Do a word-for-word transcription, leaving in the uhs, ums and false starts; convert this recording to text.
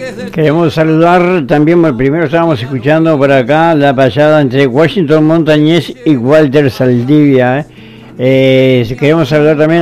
Queremos saludar también, bueno, primero estábamos escuchando por acá la pasada entre Washington Montañés y Walter Saldivia. Eh, Eh, queremos saludar también